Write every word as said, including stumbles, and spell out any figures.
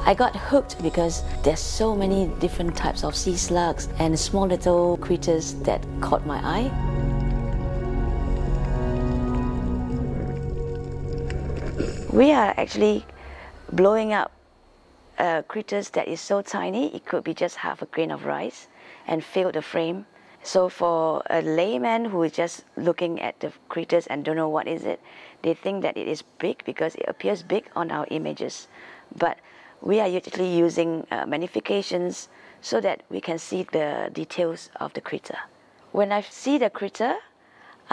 I got hooked because there's so many different types of sea slugs and small little critters that caught my eye. We are actually blowing up uh, critters that is so tiny, it could be just half a grain of rice, and fill the frame. So for a layman who is just looking at the critters and don't know what is it, they think that it is big because it appears big on our images. But we are usually using uh, magnifications so that we can see the details of the critter. When I see the critter,